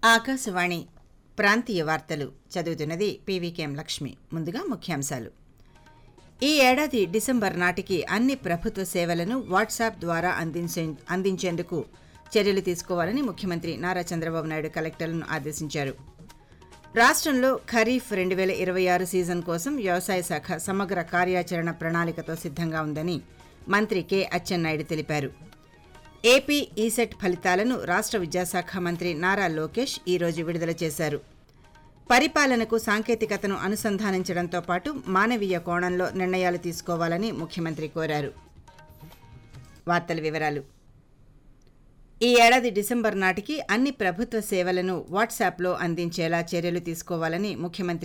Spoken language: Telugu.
ఆకాశవాణి ప్రాంతీయ వార్తలు చదువుతున్నది పీవీకేఎం లక్ష్మి. ముందుగా ముఖ్యాంశాలు. ఈ ఏడాది డిసెంబర్ నాటికి అన్ని ప్రభుత్వ సేవలను వాట్సాప్ ద్వారా అందించేందుకు చర్యలు తీసుకోవాలని ముఖ్యమంత్రి నారా చంద్రబాబు నాయుడు కలెక్టర్లను ఆదేశించారు. రాష్ట్రంలో ఖరీఫ్ 2026 సీజన్ కోసం వ్యవసాయ శాఖ సమగ్ర కార్యాచరణ ప్రణాళికతో సిద్ధంగా ఉందని మంత్రి కె అచ్చెన్నాయుడు తెలిపారు. ఏపీ ఈసెట్ ఫలితాలను రాష్ట్ర విద్యాశాఖ మంత్రి నారా లోకేష్ ఈరోజు విడుదల చేశారు. పరిపాలనకు సాంకేతికతను అనుసంధానించడంతో పాటు మానవీయ కోణంలో నిర్ణయాలు తీసుకోవాలని ముఖ్యమంత్రి కోరారు. వార్తల వివరాలు. ఈ ఏడాది డిసెంబర్ నాటికి అన్ని ప్రభుత్వ సేవలను వాట్సాప్లో అందించేలా చర్యలు తీసుకోవాలని ముఖ్యమంత్రి